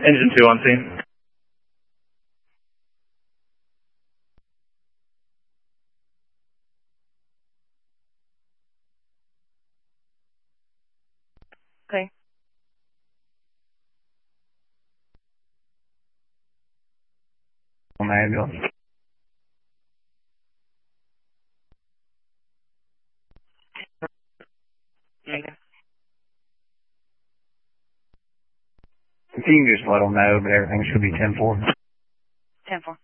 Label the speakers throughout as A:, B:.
A: Engine 2 on scene.
B: Okay.
A: On the ambulance.
B: Negative.
A: You can just let them know, but everything should be 10-4.
B: 10-4.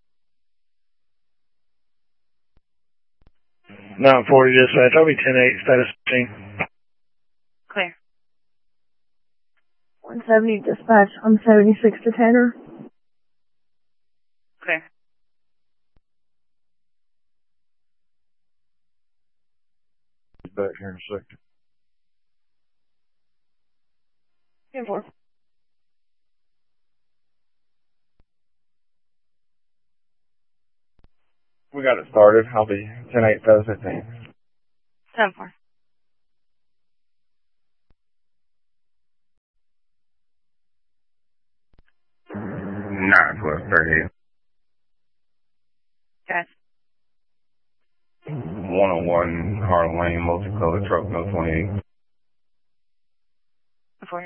A: 940 dispatch. I'll be 10-8 status scene.
B: Clear.
C: 170 dispatch. I'm 76 to Tanner.
B: Clear.
A: Back here in a second.
C: 10-4.
A: We got it started. I'll be 10-8 status 15.
B: 10-4.
A: Nine 12-38.
B: Guys.
A: 101 Harlem Lane, multicolored truck, no 28.
B: 4.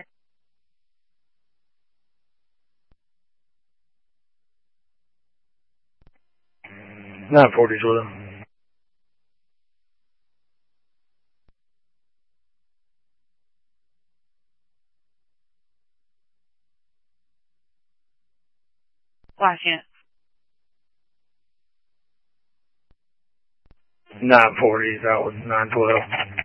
A: 940's with him.
B: Last unit.
A: 940's out with 912.